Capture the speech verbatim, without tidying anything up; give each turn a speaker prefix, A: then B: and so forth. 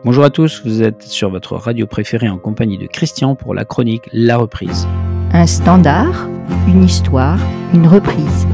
A: Bonjour à tous, vous êtes sur votre radio préférée en compagnie de Christian pour la chronique La Reprise.
B: Un standard, une histoire, une reprise.